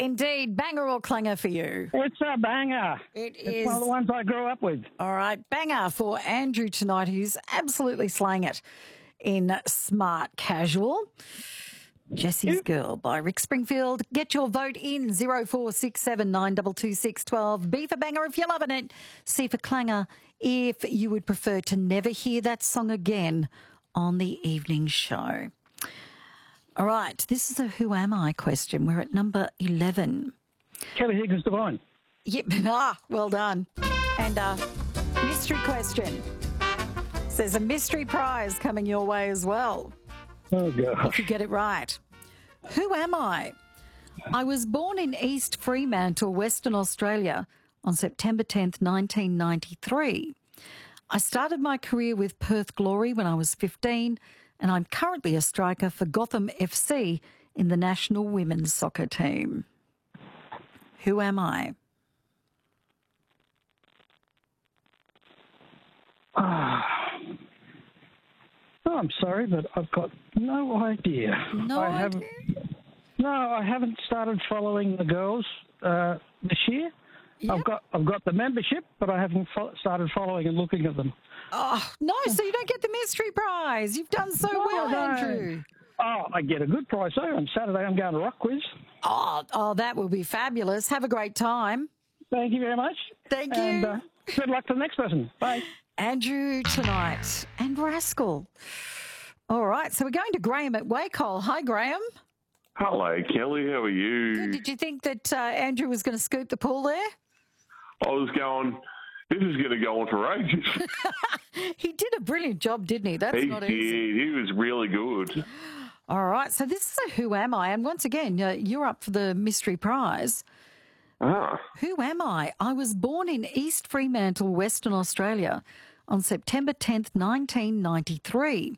Indeed. Banger or clanger for you? It's a banger. It's one of the ones I grew up with. All right, banger for Andrew tonight, who's absolutely slaying it in Smart Casual. Jesse's Girl by Rick Springfield. Get your vote in 0467 922 612. B for banger if you're loving it. C for clanger if you would prefer to never hear that song again on the evening show. All right, this is a Who Am I question. We're at number 11. Kelly Higgins Divine. Yep, well done. And mystery question. So there's a mystery prize coming your way as well. Oh, gosh. If you get it right. Who am I? I was born in East Fremantle, Western Australia on September 10th, 1993. I started my career with Perth Glory when I was 15, and I'm currently a striker for Gotham FC in the national women's soccer team. Who am I? Oh, I'm sorry, but I've got no idea. No idea? No, I haven't started following the girls this year. Yep. I've got the membership, but I haven't started following and looking at them. Oh, no, so you don't get the mystery prize. You've done so well, Andrew. Oh, I get a good prize though. On Saturday, I'm going to Rock Quiz. Oh, that will be fabulous. Have a great time. Thank you very much. Thank you. And good luck to the next person. Bye. Andrew tonight and Rascal. All right, so we're going to Graham at Wacol. Hi, Graham. Hello, Kelly. How are you? Good. Did you think that Andrew was going to scoop the pool there? I was going, this is going to go on for ages. He did a brilliant job, didn't he? That's not easy. He was really good. All right, so this is a Who Am I? And once again, you're up for the mystery prize. Who am I? I was born in East Fremantle, Western Australia on September 10th, 1993.